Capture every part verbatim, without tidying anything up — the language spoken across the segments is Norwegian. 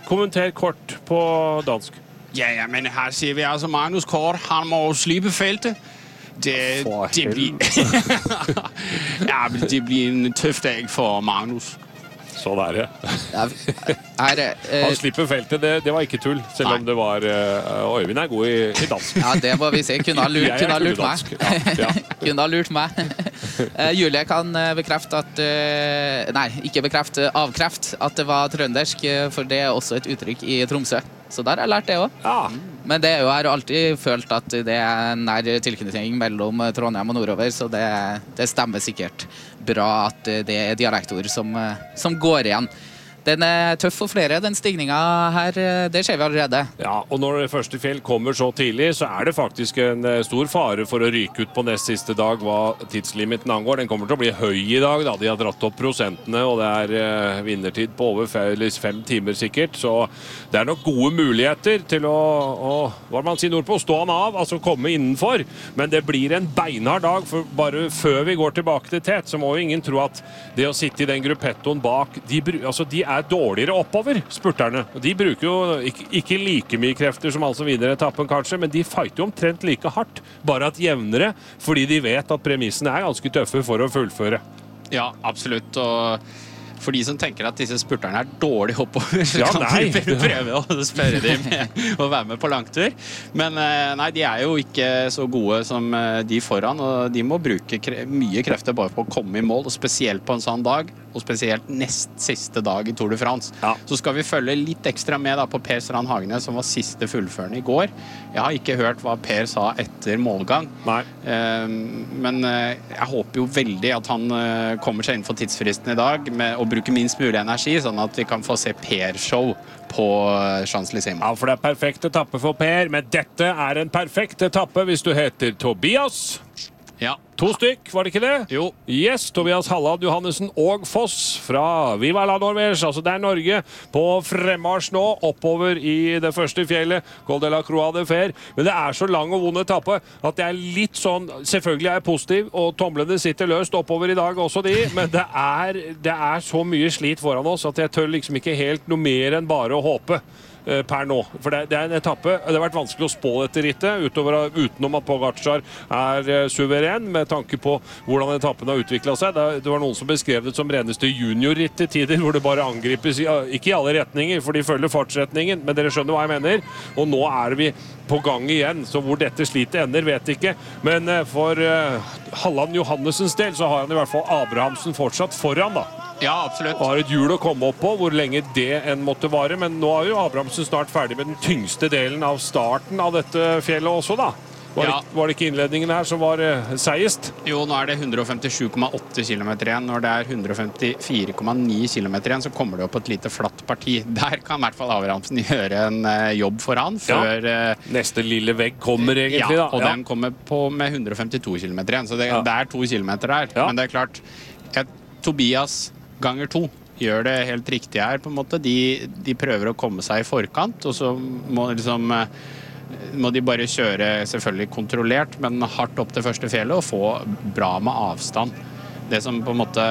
kommenter kort på dansk. Ja, ja, men her ser vi altså Magnus Kort. Han må slippe feltet. Det, det blir... ja, men det blir en tøff dag for Magnus. Sånn er det. Ja, her, eh, Han slipper feltet, det, det var ikke tull, selv Nei. om det var... Uh, Øyvind er god i, i dansk. ja, det må vi se. Kunne ha lurt, Jeg er kunne ha lurt kuldansk. meg. Ja, ja. kunne ha lurt meg. Eh, Julie kan eh, bekrefte at... eh, nei, ikke bekrefte, avkreft at det var trøndersk, eh, for det er også et uttrykk i Tromsø. Så der har jeg lært det også. Ja. Men det er jo, jeg har alltid følt at det er en nær tilknytning mellom Trondheim og nordover, så det, det stemmer sikkert bra at det er dialektord som, som går igjen. Den er tøff for flere, den stigningen her, det ser vi allerede. Ja, og når det første fjell kommer så tidlig, så er det faktisk en eh, stor fare for å ryke ut på nest siste dag hva tidslimiten angår. Den kommer til å bli høy i dag, da. De har dratt opp prosentene, og det er eh, vinnertid på over fem, fem timer sikkert. Så det er nok gode muligheter til å, å hva man sier nordpå, stå han av, altså komme innenfor. Men det blir en beinhard dag, for bare før vi går tilbake til tet, så må jo ingen tro at det å sitte i den gruppettoen bak, de, altså, de er er dårligere oppover, spurterne. De bruker jo ikke, ikke like mye krefter som altså videre etappen kanskje, men de fighter jo omtrent like hardt, bare at jevnere, fordi de vet at premissene er ganske tøffe for å fullføre. Ja, absolutt. Og for de som tenker at disse spurterne er dårlig oppover, så Ja, kan nei. vi prøve å spørre dem med å være med på langtur. Men eh, nei, de er jo ikke så gode som eh, de foran, og de må bruke kre mye krefter bare på å komme i mål, og spesielt på en sånn dag, og spesielt nest siste dag i Tour de France. Ja. Så skal vi følge litt ekstra med da, på Per Strand Hagenes, som var siste fullførende i går. Jeg har ikke hørt hva Per sa etter målgang. Nei. Eh, men eh, jeg håper jo veldig at han eh, kommer seg innenfor tidsfristen i dag, med å bruke minst mulig energi, sånn at vi kan få se Per-show på Champs-Élysées. Ja, for det er perfekt etappe for Per, men dette er en perfekt etappe hvis du heter Tobias. Ja. To stykk, var det ikke det? Jo. Yes, Tobias Halland Johannessen og Foss fra Viva la Norvège, altså det er Norge, på fremmarsj nå, oppover i det første fjellet, Col de la Croix de Fer. Men det er så lang og vond etappe at det er litt sånn, selvfølgelig er jeg positiv, og tomlene sitter løst oppover i dag også de, men det er, det er så mye slit foran oss at jeg tør liksom ikke helt noe mer enn bare å håpe per nå. For det, det er en etappe. Det har vært vanskelig å spå dette rittet, utover, utenom at Pogacar er uh, suveren, med tanke på hvordan etappen har utviklet seg. Det, det var noen som beskrev det som reneste juniorritt i tider, hvor det bare angripes, i, ikke i alle retninger, for de følger fartsretningen, men dere skjønner hva jeg mener. Og nå er vi på gang igjen, så hvor dette slitet ender, vet ikke. Men uh, for uh, Halland Johannessens del, så har han i hvert fall Abrahamsen fortsatt foran, da. Ja, absolutt. Og har et hjul å komme opp på, hvor lenge det enn måtte vare. Men nå er jo Abrahamsen snart ferdig med den tyngste delen av starten av dette fjellet også, da. Var, Ja. det, var det ikke innledningen her som var uh, seigest? Jo, nå er det hundre og femtisju komma åtte kilometer igjen. Når det er hundre og femtifire komma ni kilometer igjen, så kommer det opp et lite flatt parti. Der kan i hvert fall Abrahamsen gjøre en uh, jobb for han, før... Uh, Neste lille vegg kommer egentlig, ja, da. og den kommer på med hundre og femtito kilometer igjen, så det, Ja. det er to kilometer der. Ja. Men det er klart, et, Tobias ganger to gjør det helt riktig her, på en måte. De, de prøver å komme seg i forkant, og så må, liksom, må de bare kjøre selvfølgelig kontrollert, men hardt opp til første fjellet, og få bra med avstand. Det som på en måte...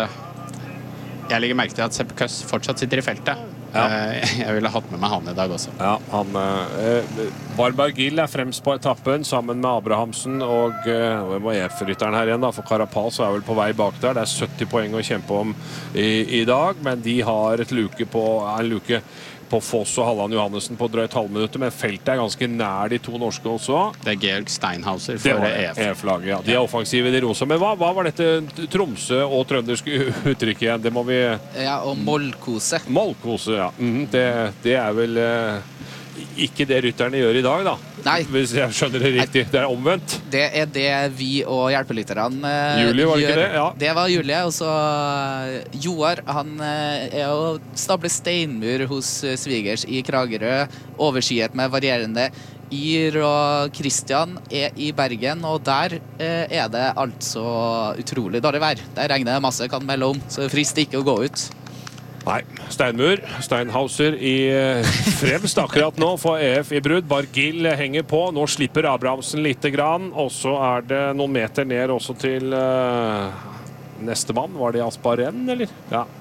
Jeg legger merke til at Sepp Kuss fortsatt sitter i feltet. Ja. Jeg ville hatt med meg han i dag også. Ja, han, eh, Barbara Gill er fremst på etappen sammen med Abrahamsen og eh, hvem var E F-rytteren her igjen da, for Carapaz er vel på vei bak der. Det er sytti poeng å kjempe om i, i dag, men de har et luke på, en luke på Foss og Halland Johannessen på drøyt halvminuttet, men feltet er ganske nær de to norske også. Det er Georg Steinhauser Det for var E F. E F-laget, ja. De er offensive, de rosa. Men hva, hva var dette Tromsø og trøndersk uttrykk igjen? Det må vi... Ja, og mollkose. Mollkose, ja. Mhm, det, det er vel eh, ikke det rytterne gjør i dag, da. Nei. Hvis jeg skjønner det riktig. Det er omvendt. Det er det vi og hjelpelytterne eh, Julie, var det gjør. ikke det? Ja. Det var Julie, og så eh, Joar, han eh, er å stable steinmur hos eh, svigers i Kragerø, overskyet med varierende yr, og Kristian er i Bergen, og der eh, er det altså utrolig dårlig vær. Der regner det masse, kan melde om, så frist ikke å gå ut. Nei, Steinmur, Steinhauser i eh, fremst akkurat nå for E F i brudd. Bargill henger på, nå slipper Abrahamsen litt grann, og så er det noen meter ned også til uh, neste mann. Var det Asparen, eller? Ja.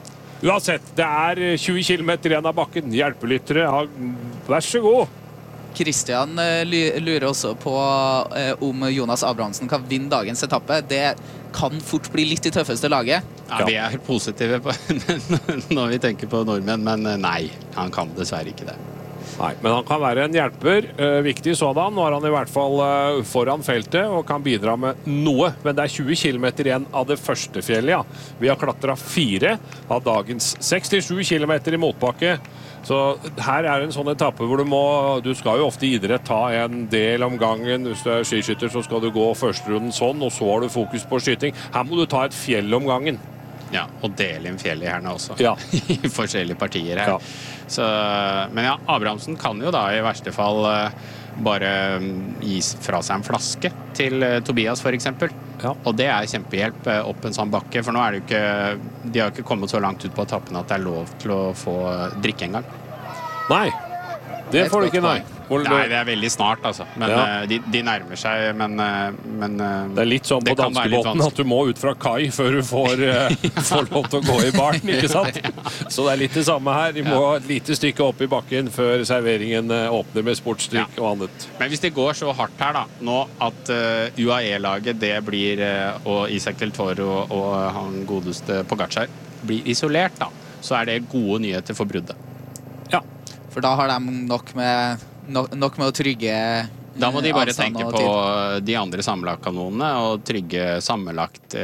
Uansett, det er tjue kilometer igjen av bakken. Hjelpelyttere, ja, vær så god. Christian eh, ly- lurer også på eh, om Jonas Abrahamsen kan vinne dagens etappe. Det kan fort bli litt i tøffeste laget. Ja, vi er positive på, når vi tenker på nordmenn, men eh, nei, han kan dessverre ikke det. Nei, men han kan være en hjelper, eh, viktig sådan. Nå er han i hvert fall eh, foran feltet og kan bidra med noe. Men det er tjue kilometer igjen av det første fjellet, ja. Vi har klatret fire av dagens sekstisju kilometer i motbakke. Så her er en sånn etappe hvor du må, du skal jo ofte i idrett ta en del om gangen. Hvis du er skiskytter så skal du gå første runden sånn, og så har du fokus på skyting. Her må du ta et fjell om gangen. Ja, og dele inn fjellet gjerne også. Ja. I forskjellige partier her. Ja. Så, men ja, Abrahamsen kan jo da i verste fall uh, bare gi fra seg en flaske til uh, Tobias for eksempel. Ja. Og det er kjempehjelp uh, opp en sånn bakke, for nå er det jo ikke, de har ikke kommet så langt ut på etappen at det er lov til å få drikke en gang. Nei, det får du ikke, nei. Nei, det er veldig snart, altså. Men Ja. uh, de, de nærmer seg, men, uh, men uh, Det er litt sånn på det kan være litt danskebåten at du må ut fra kai før du får, eh, får lov til å gå i baren, ikke sant? Så det er litt det samme her. De må ha et lite stykke opp i bakken før serveringen eh, åpner med sportsdrikk og annet. Men hvis det går så hardt her da, nå at uh, U A E-laget det blir, uh, og Isak Del Toro og, og han godeste Pogacar blir isolert da, så er det gode nyheter for bruddet. Ja. For da har de nok med, nok, nok med å trygge Da må de bare avstand tenke og på tid. de andre sammenlagtkanonene og trygge sammenlagt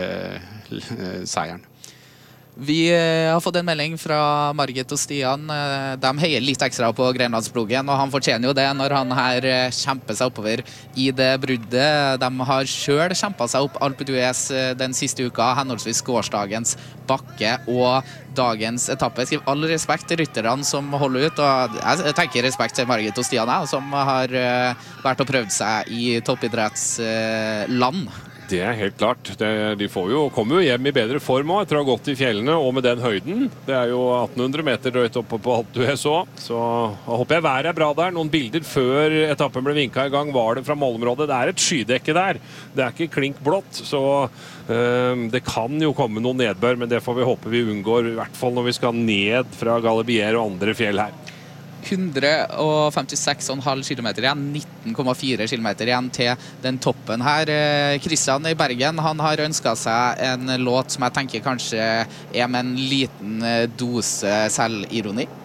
uh, seieren. Vi eh, har fått en melding fra Margit og Stian. Eh, De heier litt ekstra på Grenlandsblogen, og han fortjener jo det når han her eh, kjemper seg oppover i det bruddet. De har selv kjempet seg opp Alpe d'Huez eh, den siste uka, henholdsvis gårsdagens bakke og dagens etappe. Jeg skriver all respekt til rytterne som holder ut, og jeg tenker respekt til Margit og Stian, jeg, som har eh, vært og prøvd seg i toppidrettsland. Det er helt klart. Det, de får jo, kommer jo hjem i bedre form også, etter å ha gått i fjellene, og med den høyden. Det er jo atten hundre meter drøyt oppe på Alpe d'Huez også. Så jeg håper jeg været er bra der. Noen bilder før etappen ble vinket i gang var det fra målområdet. Det er et skydekke der. Det er ikke klink blått, så øh, det kan jo komme noen nedbør, men det får vi håpe vi unngår, i hvert fall når vi skal ned fra Galibier og andre fjell her. hundre og femtiseks komma fem kilometer igjen, nitten komma fire kilometer igjen til den toppen her. Christian i Bergen, han har ønsket seg en låt som jeg tenker kanskje er med en liten dose selvironi.